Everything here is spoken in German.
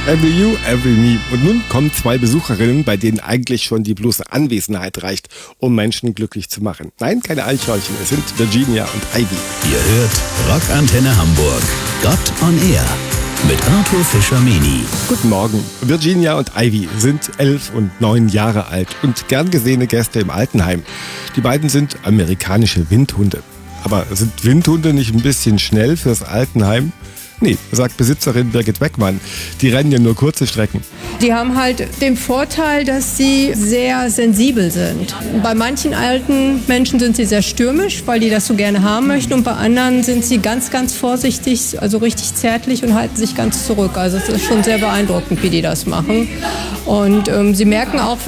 Every You, Every Me. Und nun kommen zwei Besucherinnen, bei denen eigentlich schon die bloße Anwesenheit reicht, um Menschen glücklich zu machen. Nein, keine Eichhörnchen, es sind Virginia und Ivy. Ihr hört Rockantenne Hamburg. Gott on Air mit Arthur Fischer-Meni. Guten Morgen. Virginia und Ivy sind 11 und 9 Jahre alt und gern gesehene Gäste im Altenheim. Die beiden sind amerikanische Windhunde. Aber sind Windhunde nicht ein bisschen schnell fürs Altenheim? Nee, sagt Besitzerin Birgit Beckmann. Die rennen ja nur kurze Strecken. Die haben halt den Vorteil, dass sie sehr sensibel sind. Bei manchen alten Menschen sind sie sehr stürmisch, weil die das so gerne haben möchten. Und bei anderen sind sie ganz, ganz vorsichtig, also richtig zärtlich und halten sich ganz zurück. Also es ist schon sehr beeindruckend, wie die das machen. Und sie merken auch,